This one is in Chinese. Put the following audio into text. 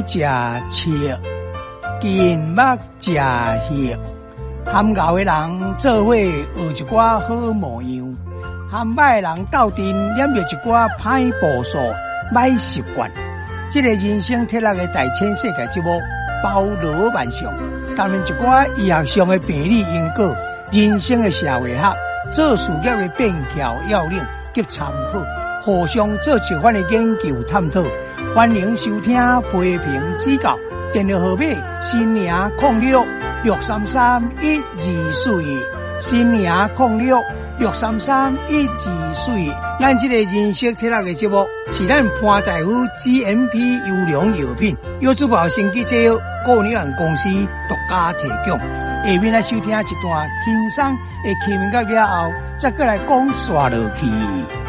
食切，金目食血。含牛的人做伙学一寡好模样，含歹的人斗阵染着一寡歹步数、歹习惯。这个人生铁六的大千世界节目包罗万象，谈论一寡医学上的病理因果、人生的社会学、做事业的便条要领及参考，互相做相关的研究探讨。欢迎收听批评指教。电话号码：新年06633124，新年06633124。咱这个人生铁六的节目是咱潘大夫 GMP 优良药品药珠宝生机制药股份有限公司独家提供。下面来收听一段轻松的气氛歌了后，再过来讲煞落去。